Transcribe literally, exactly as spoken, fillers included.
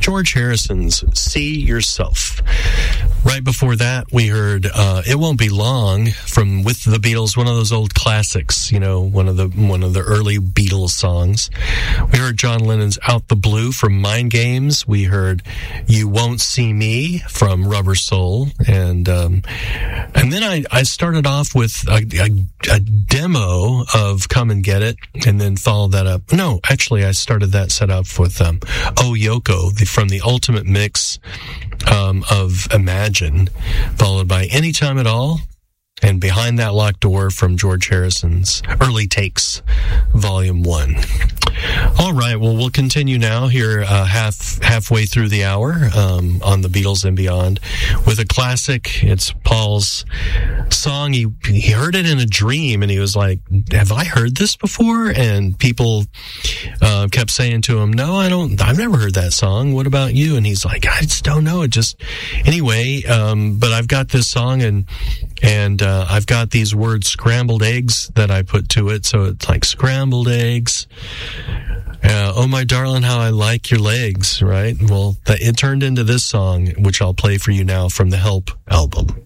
George Harrison's See Yourself. Right before that, we heard uh, It Won't Be Long from With the Beatles, one of those old classics, you know, one of the one of the early Beatles songs. We heard John Lennon's Out the Blue from Mind Games. We heard You Won't See Me from Rubber Soul. And um, and then I, I started off with a, a, a demo of Come and Get It, and then followed that up. No, actually, I started that set up with um, Oh Yoko the, from the Ultimate Mix um, of Imagine, followed by Anytime at All, and Behind That Locked Door from George Harrison's Early Takes, Volume one. All right, well, we'll continue now here uh, half halfway through the hour um, on the Beatles and Beyond with a classic. It's Paul's song. He, he heard it in a dream, and he was like, have I heard this before? And people uh, kept saying to him, no, I don't, I've never heard that song. What about you? And he's like, I just don't know. It just, anyway, um, but I've got this song, and and uh, I've got these words, scrambled eggs, that I put to it. So it's like scrambled eggs. Uh, oh, my darling, how I like your legs, right? Well, that, it turned into this song, which I'll play for you now from the Help album.